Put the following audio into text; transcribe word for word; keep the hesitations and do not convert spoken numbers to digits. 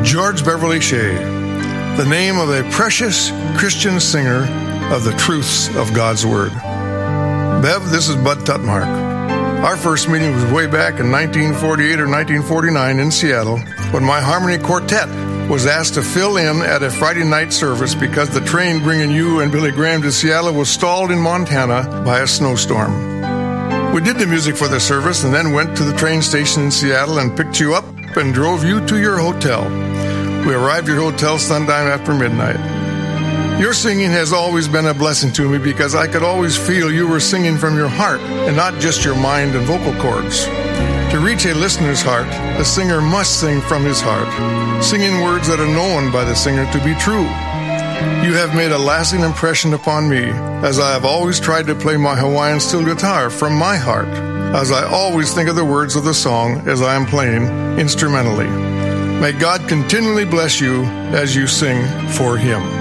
George Beverly Shea, the name of a precious Christian singer of the truths of God's Word. Bev, this is Bud Tutmark. Our first meeting was way back in nineteen forty-eight or nineteen forty-nine in Seattle when my harmony quartet was asked to fill in at a Friday night service because the train bringing you and Billy Graham to Seattle was stalled in Montana by a snowstorm. We did the music for the service and then went to the train station in Seattle and picked you up and drove you to your hotel. We arrived at your hotel sometime after midnight. Your singing has always been a blessing to me because I could always feel you were singing from your heart and not just your mind and vocal cords. To reach a listener's heart, a singer must sing from his heart, singing words that are known by the singer to be true. You have made a lasting impression upon me, as I have always tried to play my Hawaiian steel guitar from my heart, as I always think of the words of the song as I am playing instrumentally. May God continually bless you as you sing for Him.